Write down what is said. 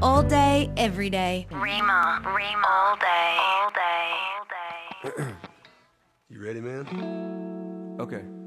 All day, every day. Rima, all day, all day, all day. You ready, man? Okay.